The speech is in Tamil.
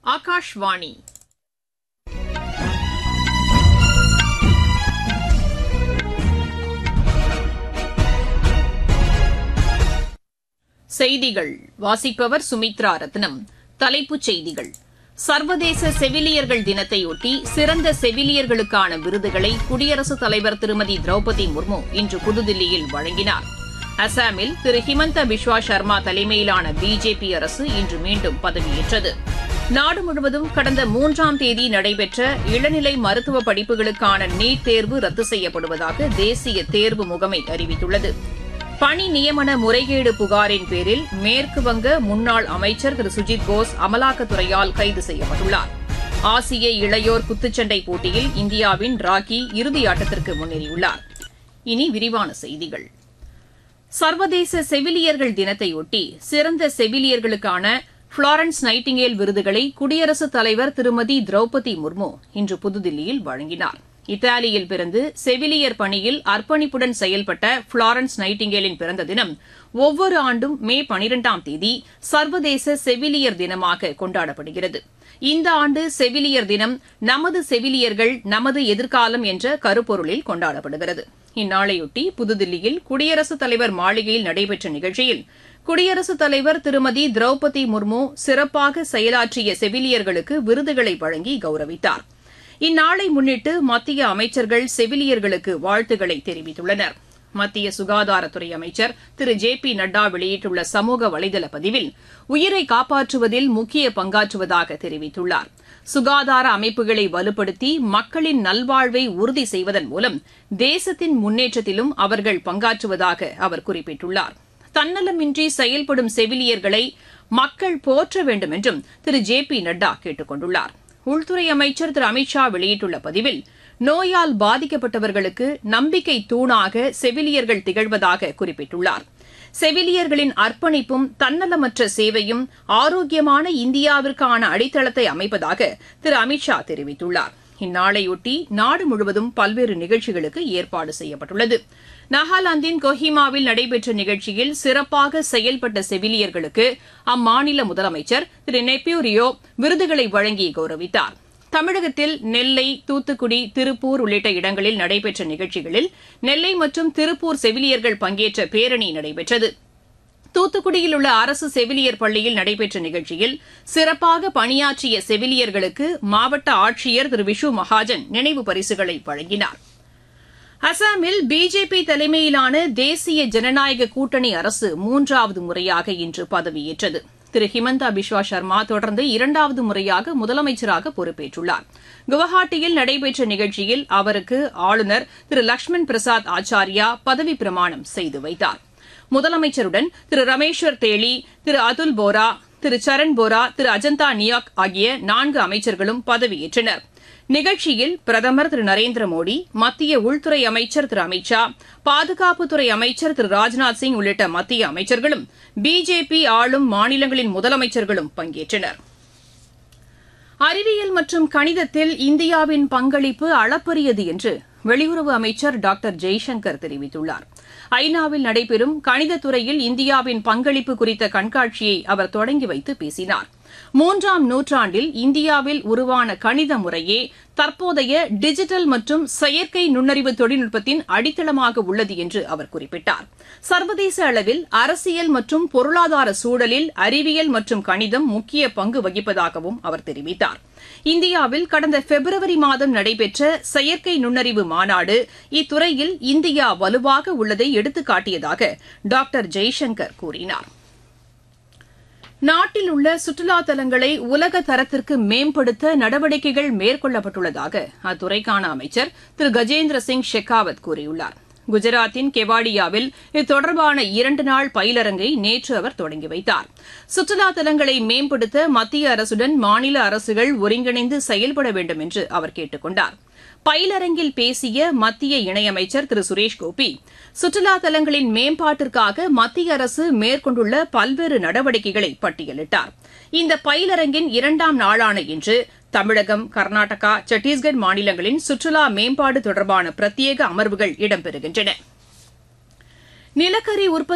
ஆகாஷ்வாணி செய்திகள் வாசிப்பவர் சுமித்ரா ரத்னம். தலைப்புச் செய்திகள்: சர்வதேச செவிலியர்கள் தினத்தையொட்டி சிறந்த செவிலியர்களுக்கான விருதுகளை குடியரசுத் தலைவர் திருமதி திரௌபதி முர்மு இன்று புதுதில்லியில் வழங்கினார். அசாமில் திரு ஹிமந்த பிஸ்வா சர்மா தலைமையிலான பிஜேபி அரசு இன்று மீண்டும் பதவியேற்றது. நாடு முழுவதும் கடந்த 3ஆம் தேதி நடைபெற்ற இளநிலை மருத்துவ படிப்புகளுக்கான நீட் தேர்வு ரத்து செய்யப்படுவதாக தேசிய தேர்வு முகமை அறிவித்துள்ளது. பணி நியமன முறைகேடு புகாரின் பேரில் மேற்குவங்க முன்னாள் அமைச்சர் திரு சுஜித் போஸ் அமலாக்கத்துறையால் கைது செய்யப்பட்டுள்ளார். ஆசிய இளையோர் குத்துச்சண்டை போட்டியில் இந்தியாவின் ராக்கி இறுதியாட்டத்திற்கு முன்னேறியுள்ளார். இனி விரிவான செய்திகள். சர்வதேச செவிலியர்கள் தினத்தையொட்டி சிறந்த செவிலியர்களுக்கான புளோரன்ஸ் நைட்டிங்கேல் விருதுகளை குடியரசுத் தலைவர் திருமதி திரௌபதி முர்மு இன்று புதுதில்லியில் வழங்கினார். இத்தாலியில் பிறந்து செவிலியர் பணியில் அர்ப்பணிப்புடன் செயல்பட்ட புளோரன்ஸ் நைட்டிங்கேலின் பிறந்த தினம் ஒவ்வொரு ஆண்டும் மே 12ஆம் தேதி சர்வதேச செவிலியர் தினமாக கொண்டாடப்படுகிறது. இந்த ஆண்டு செவிலியர் தினம் நமது செவிலியர்கள் நமது எதிர்காலம் என்ற கருப்பொருளில் கொண்டாடப்படுகிறது. இந்நாளையொட்டி புதுதில்லியில் குடியரசுத் தலைவர் மாளிகையில் நடைபெற்ற நிகழ்ச்சியில் குடியரசுத் தலைவர் திருமதி திரௌபதி முர்மு சிறப்பாக செயலாற்றிய செவிலியர்களுக்கு விருதுகளை வழங்கி கௌரவித்தார். இந்நாளை முன்னிட்டு மத்திய அமைச்சர்கள் செவிலியர்களுக்கு வாழ்த்துக்களை தெரிவித்துள்ளனர். மத்திய சுகாதாரத்துறை அமைச்சர் திரு ஜே.பி. நட்டா வெளியிட்டுள்ள சமூக வலைதள பதிவில் உயிரை காப்பாற்றுவதில் முக்கிய பங்காற்றுவதாக தெரிவித்துள்ளார். சுகாதார அமைப்புகளை வலுப்படுத்தி மக்களின் நல்வாழ்வை உறுதி செய்வதன் மூலம் தேசத்தின் முன்னேற்றத்திலும் அவர்கள் பங்காற்றுவதாக அவர் குறிப்பிட்டுள்ளார். தன்னலமின்றி செயல்படும் செவிலியர்களை மக்கள் போற்ற வேண்டும் என்றும் திரு ஜே.பி. நட்டா கேட்டுக் கொண்டுள்ளார். உள்துறை அமைச்சர் திரு அமித் ஷா வெளியிட்டுள்ள பதிவில் நோயால் பாதிக்கப்பட்டவர்களுக்கு நம்பிக்கை தூணாக செவிலியர்கள் திகழ்வதாக குறிப்பிட்டுள்ளார். செவிலியர்களின் அர்ப்பணிப்பும் தன்னலமற்ற சேவையும் ஆரோக்கியமான இந்தியாவிற்கான அடித்தளத்தை அமைப்பதாக திரு அமித் ஷா தெரிவித்துள்ளார். இந்நாளையொட்டி நாடு முழுவதும் பல்வேறு நிகழ்ச்சிகளுக்கு ஏற்பாடு செய்யப்பட்டுள்ளது. நாகாலாந்தின் கொஹிமாவில் நடைபெற்ற நிகழ்ச்சியில் சிறப்பாக செயல்பட்ட செவிலியர்களுக்கு அம்மாநில முதலமைச்சர் திரு நெய்பியூ ரியோ விருதுகளை வழங்கி கௌரவித்தார். தமிழகத்தில் நெல்லை, தூத்துக்குடி, திருப்பூர் உள்ளிட்ட இடங்களில் நடைபெற்ற நிகழ்ச்சிகளில் நெல்லை மற்றும் திருப்பூர் செவிலியர்கள் பங்கேற்ற பேரணி நடைபெற்றது. தூத்துக்குடியில் உள்ள அரசு செவிலியர் பள்ளியில் நடைபெற்ற நிகழ்ச்சியில் சிறப்பாக பணியாற்றிய செவிலியர்களுக்கு மாவட்ட ஆட்சியர் திரு விஷு மகாஜன் நினைவு பரிசுகளை வழங்கினார். அசாமில் பிஜேபி தலைமையிலான தேசிய ஜனநாயக கூட்டணி அரசு 3வது முறையாக இன்று பதவியேற்றது. திரு ஹிமந்தா பிஸ்வா சர்மா தொடர்ந்து 2வது முறையாக முதலமைச்சராக பொறுப்பேற்றுள்ளார். குவஹாட்டியில் நடைபெற்ற நிகழ்ச்சியில் அவருக்கு ஆளுநர் திரு லக்ஷ்மண் பிரசாத் ஆச்சாரியா பதவிப் பிரமாணம் செய்து வைத்தார். முதலமைச்சருடன் திரு ரமேஸ்வர் தேலி, திரு அதுல் போரா, திரு சரண் போரா, திரு அஜந்தா நியாக் ஆகிய 4 அமைச்சர்களும் பதவியேற்றனர். நிகழ்ச்சியில் பிரதமர் திரு நரேந்திர மோடி, மத்திய உள்துறை அமைச்சர் திரு அமித் ஷா, பாதுகாப்புத்துறை அமைச்சர் திரு ராஜ்நாத் சிங் உள்ளிட்ட மத்திய அமைச்சர்களும் பிஜேபி ஆளும் மாநிலங்களின் முதலமைச்சர்களும் பங்கேற்றனர். அறிவியல் மற்றும் கணிதத்தில் இந்தியாவின் பங்களிப்பு அளப்பரியது என்று வெளியுறவு அமைச்சர் டாக்டர் ஜெய்சங்கர் தெரிவித்துள்ளார். ஐநாவில் நடைபெறும் கணிதத்துறையில் இந்தியாவின் பங்களிப்பு குறித்த கண்காட்சியை அவர் தொடங்கி வைத்து பேசினார். 3ஆம் நூற்றாண்டில் இந்தியாவில் உருவான கணித முறையே தற்போதைய டிஜிட்டல் மற்றும் செயற்கை நுண்ணறிவு தொழில்நுட்பத்தின் அடித்தளமாக உள்ளது என்று அவர் குறிப்பிட்டார். சர்வதேச அளவில் அரசியல் மற்றும் பொருளாதார சூழலில் அறிவியல் மற்றும் கணிதம் முக்கிய பங்கு வகிப்பதாகவும் அவர் தெரிவித்தார். இந்தியாவில் கடந்த பிப்ரவரி மாதம் நடைபெற்ற செயற்கை நுண்ணறிவு மாநாடு இத்துறையில் இந்தியா வலுவாக உள்ளதை எடுத்துக்காட்டியதாக டாக்டர் ஜெய்சங்கர் கூறினார். நாட்டில் உள்ள சுற்றுலா தலங்களை உலக தரத்திற்கு மேம்படுத்த நடவடிக்கைகள் மேற்கொள்ளப்பட்டுள்ளதாக அத்துறைக்கான அமைச்சர் திரு கஜேந்திர சிங் ஷெகாவத் கூறியுள்ளார். குஜராத்தின் கெவாடியாவில் இது தொடர்பான 2 நாள் பயிலரங்கை நேற்று அவர் தொடங்கி வைத்தார். சுற்றுலா தலங்களை மேம்படுத்த மத்திய அரசுடன் மாநில அரசுகள் ஒருங்கிணைந்து செயல்பட வேண்டும் என்று அவர் கேட்டுக் கொண்டார். பயிலரங்கில் பேசிய மத்திய இணையமைச்சர் திரு சுரேஷ் கோபி, சுற்றுலா தலங்களின் மேம்பாட்டிற்காக மத்திய அரசு மேற்கொண்டுள்ள பல்வேறு நடவடிக்கைகளை பட்டியலிட்டார். இந்த பயிலரங்கின் 2ஆம் நாளான இன்று தமிழகம், கர்நாடகா, சத்தீஸ்கர் மாநிலங்களின் சுற்றுலா மேம்பாடு தொடர்பான பிரத்யேக அமர்வுகள் இடம்பெறுகின்றன. நிலக்கரி உற்பத்தி